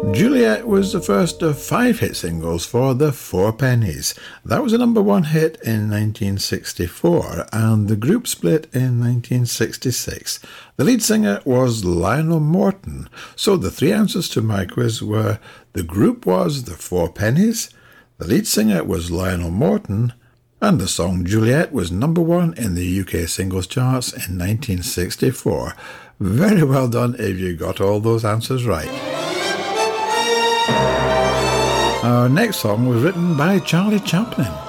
Juliet was the first of 5 hit singles for the Four Pennies. That was a number 1 hit in 1964, and the group split in 1966. The lead singer was Lionel Morton. So the 3 answers to my quiz were: the group was the Four Pennies, the lead singer was Lionel Morton, and the song Juliet was number 1 in the UK singles charts in 1964. Very well done if you got all those answers right. Our next song was written by Charlie Chaplin.